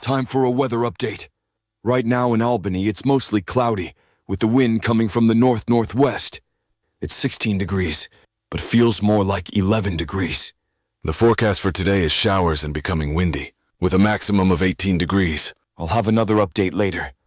Time for a weather update. Right now in Albany, it's mostly cloudy, with the wind coming from the north-northwest. It's 16 degrees, but feels more like 11 degrees. The forecast for today is showers and becoming windy, with a maximum of 18 degrees. I'll have another update later.